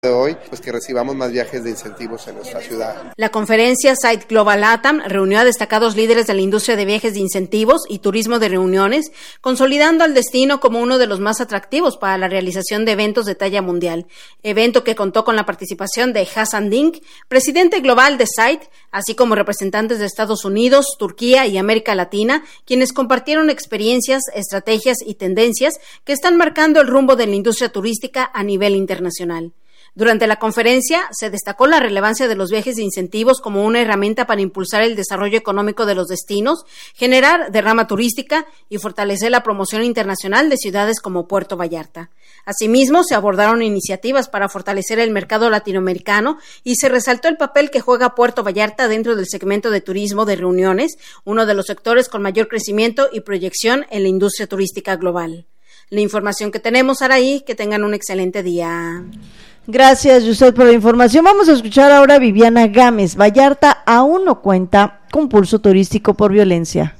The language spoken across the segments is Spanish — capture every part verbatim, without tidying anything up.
de hoy, pues que recibamos más viajes de incentivos en nuestra ciudad. La conferencia Site Global LATAM reunió a destacados líderes de la industria de viajes de incentivos y turismo de reuniones, consolidando al destino como uno de los más atractivos para la realización de eventos de talla mundial, evento que contó con la participación de Hassan Dink, presidente global de Site, así como representantes de Estados Unidos, Turquía y América Latina, quienes compartieron experiencias, estrategias y tendencias que están marcando el rumbo de la industria turística a nivel internacional. Durante la conferencia se destacó la relevancia de los viajes de incentivos como una herramienta para impulsar el desarrollo económico de los destinos, generar derrama turística y fortalecer la promoción internacional de ciudades como Puerto Vallarta. Asimismo, se abordaron iniciativas para fortalecer el mercado latinoamericano y se resaltó el papel que juega Puerto Vallarta dentro del segmento de turismo de reuniones, uno de los sectores con mayor crecimiento y proyección en la industria turística global. La información que tenemos, Araí, que tengan un excelente día. Gracias, Yusef, por la información. Vamos a escuchar ahora a Viviana Gámez. Vallarta aún no cuenta con pulso turístico por violencia.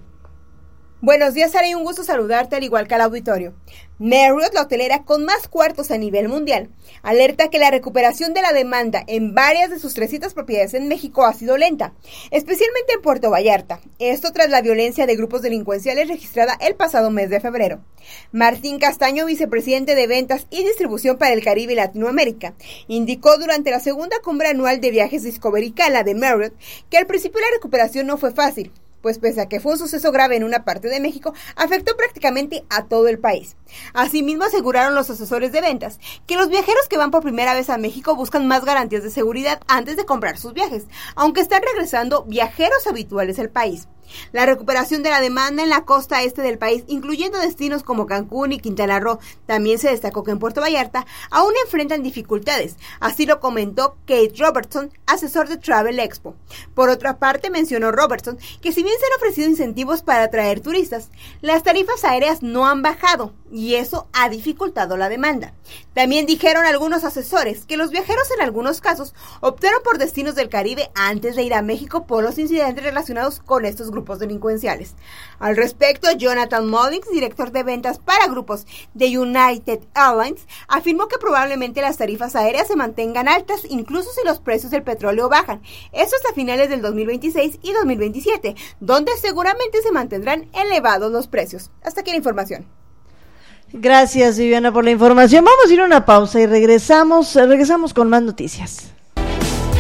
Buenos días, Sara, y un gusto saludarte al igual que al auditorio. Marriott, la hotelera con más cuartos a nivel mundial, alerta que la recuperación de la demanda en varias de sus trescientas propiedades en México ha sido lenta, especialmente en Puerto Vallarta. Esto tras la violencia de grupos delincuenciales registrada el pasado mes de febrero. Martín Castaño, vicepresidente de Ventas y Distribución para el Caribe y Latinoamérica, indicó durante la segunda cumbre anual de viajes Discovery Cala de Marriott que al principio la recuperación no fue fácil, pues pese a que fue un suceso grave en una parte de México, afectó prácticamente a todo el país. Asimismo, aseguraron los asesores de ventas que los viajeros que van por primera vez a México buscan más garantías de seguridad antes de comprar sus viajes, aunque están regresando viajeros habituales al país. La recuperación de la demanda en la costa este del país, incluyendo destinos como Cancún y Quintana Roo, también se destacó que en Puerto Vallarta aún enfrentan dificultades. Así lo comentó Kate Robertson, asesor de Travel Expo. Por otra parte, mencionó Robertson que si bien se han ofrecido incentivos para atraer turistas, las tarifas aéreas no han bajado y eso ha dificultado la demanda. También dijeron algunos asesores que los viajeros en algunos casos optaron por destinos del Caribe antes de ir a México por los incidentes relacionados con estos grupos delincuenciales. Al respecto, Jonathan Mullins, director de ventas para grupos de United Airlines, afirmó que probablemente las tarifas aéreas se mantengan altas incluso si los precios del petróleo bajan, eso hasta finales del dos mil veintiséis y dos mil veintisiete, donde seguramente se mantendrán elevados los precios. Hasta aquí la información. Gracias, Viviana, por la información. Vamos a ir a una pausa y regresamos, regresamos con más noticias.